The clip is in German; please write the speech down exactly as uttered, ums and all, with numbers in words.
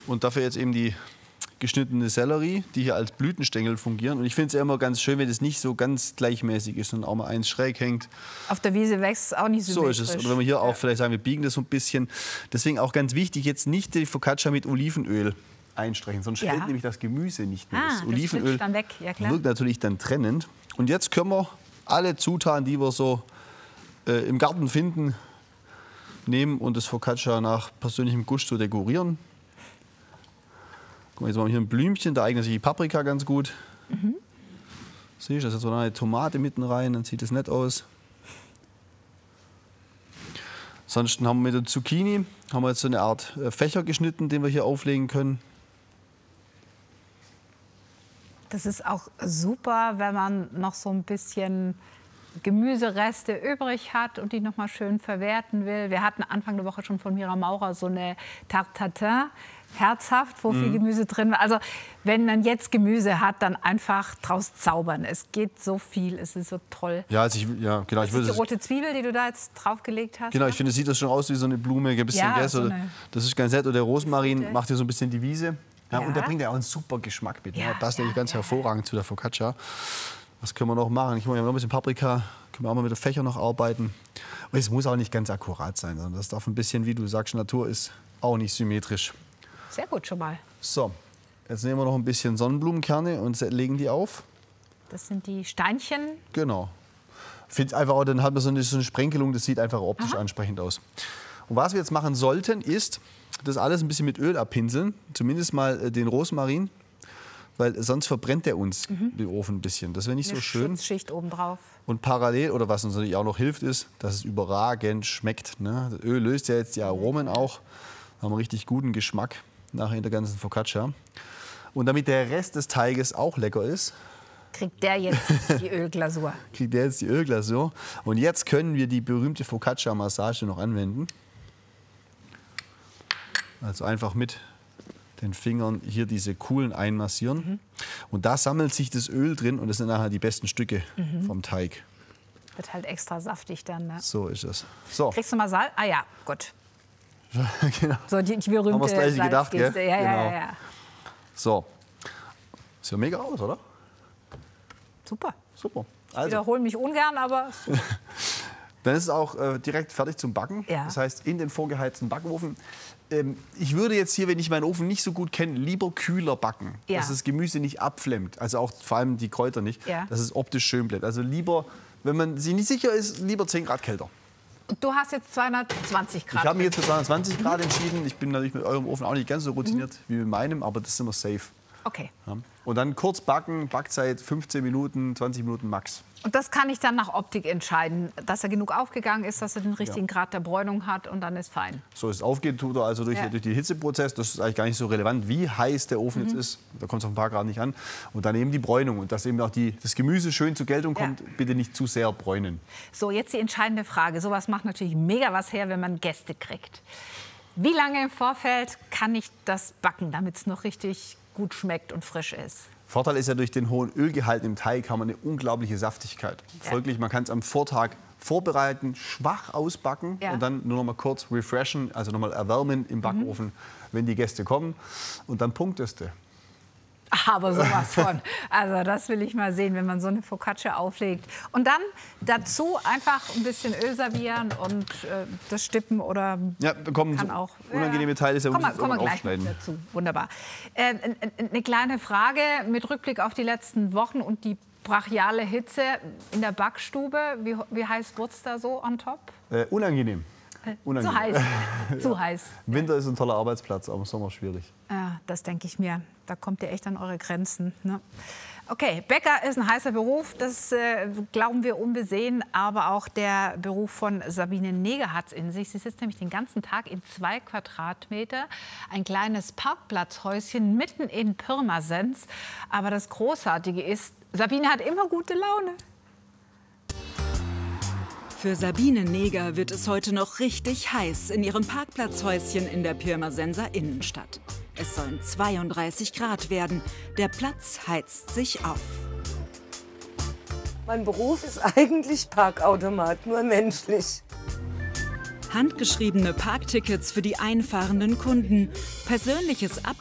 Und dafür jetzt eben die geschnittene Sellerie, die hier als Blütenstängel fungieren. Und ich finde es ja immer ganz schön, wenn es nicht so ganz gleichmäßig ist, sondern auch mal eins schräg hängt. Auf der Wiese wächst es auch nicht symmetrisch. So ist es. Oder wenn wir hier auch vielleicht sagen, wir biegen das so ein bisschen. Deswegen auch ganz wichtig, jetzt nicht die Focaccia mit Olivenöl einstreichen, sonst Ja. schmeckt nämlich das Gemüse nicht mehr. Ah, das das Olivenöl flutscht dann weg. Ja, klar. wirkt natürlich dann trennend. Und jetzt können wir alle Zutaten, die wir so äh, im Garten finden, nehmen und das Focaccia nach persönlichem Gusto dekorieren. Guck mal, jetzt machen wir hier ein Blümchen, da eignet sich die Paprika ganz gut. Mhm. Siehst du, da ist so eine Tomate mitten rein, dann sieht das nett aus. Ansonsten haben wir mit der Zucchini haben wir jetzt so eine Art äh, Fächer geschnitten, den wir hier auflegen können. Das ist auch super, wenn man noch so ein bisschen Gemüsereste übrig hat und die noch mal schön verwerten will. Wir hatten Anfang der Woche schon von Mira Maurer so eine Tarte Tatin, herzhaft, wo viel Mhm. Gemüse drin war. Also wenn man jetzt Gemüse hat, dann einfach draus zaubern. Es geht so viel, es ist so toll. Ja, also ich, ja genau. Ich Das würde ist die es- rote Zwiebel, die du da jetzt draufgelegt hast. Genau, ich finde, es sieht das schon aus wie so eine Blume, ein bisschen, Ja, gell, so so, eine- das ist ganz nett. Und der Rosmarin Gute. macht hier so ein bisschen die Wiese. Ja, Ja. Und der bringt ja auch einen super Geschmack mit. Ja, Ja, passt ja, eigentlich ganz ja, hervorragend zu der Focaccia. Was können wir noch machen? Ich mache noch ein bisschen Paprika, können wir auch mal mit den Fächern noch arbeiten. Und es muss auch nicht ganz akkurat sein, sondern das darf ein bisschen, wie du sagst, Natur ist auch nicht symmetrisch. Sehr gut schon mal. So, jetzt nehmen wir noch ein bisschen Sonnenblumenkerne und se- legen die auf. Das sind die Steinchen. Genau. Finde einfach auch, dann hat man so eine, so eine Sprenkelung, das sieht einfach optisch Aha. ansprechend aus. Und was wir jetzt machen sollten, ist das alles ein bisschen mit Öl abpinseln, zumindest mal äh, den Rosmarin, weil sonst verbrennt der uns im Ofen ein bisschen. Das wäre nicht Eine so schön. Schutzschicht obendrauf. Und parallel, oder was uns natürlich auch noch hilft, ist, dass es überragend schmeckt. Ne? Das Öl löst ja jetzt die Aromen auch. Da haben wir richtig guten Geschmack nachher in der ganzen Focaccia. Und damit der Rest des Teiges auch lecker ist, Kriegt der jetzt die Ölglasur. kriegt der jetzt die Ölglasur. Und jetzt können wir die berühmte Focaccia-Massage noch anwenden. Also einfach mit den Fingern hier diese Kuhlen einmassieren. Mhm. Und da sammelt sich das Öl drin und das sind nachher die besten Stücke Mhm. vom Teig. Wird halt extra saftig dann. Ne? So ist es. So, Kriegst du mal Salz? Ah ja, gut. genau. So die, die berühmte Haben wir's gleich gedacht, Salzgeste. gell? Ja, ja, Genau. ja, ja. So. Sieht ja mega aus, oder? Super. Super. Ich Also, wiederhole mich ungern, aber super. dann ist es auch äh, direkt fertig zum Backen. Ja. Das heißt, in den vorgeheizten Backofen. Ähm, ich würde jetzt hier, wenn ich meinen Ofen nicht so gut kenne, lieber kühler backen. Ja. Dass das Gemüse nicht abflemmt. Also auch vor allem die Kräuter nicht. Ja. Dass es optisch schön bleibt. Also lieber, wenn man sich nicht sicher ist, lieber zehn Grad kälter. Und du hast jetzt zweihundertzwanzig Grad. Ich habe mich jetzt für zweihundertzwanzig Grad entschieden. Ich bin natürlich mit eurem Ofen auch nicht ganz so routiniert wie mit meinem, aber das sind wir safe. Okay. Ja. Und dann kurz backen, Backzeit fünfzehn Minuten, zwanzig Minuten max. Und das kann ich dann nach Optik entscheiden, dass er genug aufgegangen ist, dass er den richtigen Grad der Bräunung hat und dann ist fein. So es aufgeht, tut er also durch, Ja. durch den Hitzeprozess. Das ist eigentlich gar nicht so relevant, wie heiß der Ofen Mhm. jetzt ist. Da kommt es auf ein paar Grad nicht an. Und dann eben die Bräunung. Und dass eben auch die, das Gemüse schön zur Geltung Ja. kommt, bitte nicht zu sehr bräunen. So, jetzt die entscheidende Frage. Sowas macht natürlich mega was her, wenn man Gäste kriegt. Wie lange im Vorfeld kann ich das backen, damit es noch richtig gut schmeckt und frisch ist? Vorteil ist ja, durch den hohen Ölgehalt im Teig haben wir eine unglaubliche Saftigkeit. Ja. Folglich, man kann es am Vortag vorbereiten, schwach ausbacken Ja. und dann nur noch mal kurz refreshen, also noch mal erwärmen im Backofen, Mhm. wenn die Gäste kommen. Und dann punktest du. Aber sowas von. Also das will ich mal sehen, wenn man so eine Focaccia auflegt. Und dann dazu einfach ein bisschen Öl servieren und äh, das Stippen oder Ja, da kommen kann so auch. unangenehme Teile, ist ja Kommen wir, muss kommen wir irgendwann gleich noch aufschneiden. dazu. Wunderbar. Äh, n- n- eine kleine Frage mit Rückblick auf die letzten Wochen und die brachiale Hitze in der Backstube. Wie, wie heiß wurde es da so on top? Äh, unangenehm. Zu Unangenehm. heiß. Zu heiß. Winter ist ein toller Arbeitsplatz, aber im Sommer schwierig. Ja, das denke ich mir. Da kommt ihr echt an eure Grenzen. Ne? Okay, Bäcker ist ein heißer Beruf, das äh, glauben wir unbesehen. Aber auch der Beruf von Sabine Neger hat es in sich. Sie sitzt nämlich den ganzen Tag in zwei Quadratmeter, ein kleines Parkplatzhäuschen mitten in Pirmasens. Aber das Großartige ist, Sabine hat immer gute Laune. Für Sabine Neger wird es heute noch richtig heiß in ihrem Parkplatzhäuschen in der Pirmasenser Innenstadt. Es sollen zweiunddreißig Grad werden. Der Platz heizt sich auf. Mein Beruf ist eigentlich Parkautomat, nur menschlich. Handgeschriebene Parktickets für die einfahrenden Kunden, persönliches